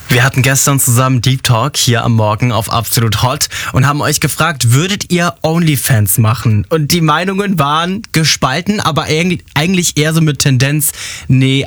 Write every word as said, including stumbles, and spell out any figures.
Wir hatten gestern zusammen Deep Talk hier am Morgen auf Absolut Hot und haben euch gefragt, würdet ihr OnlyFans machen? Und die Meinungen waren gespalten, aber eigentlich eher so mit Tendenz, nee,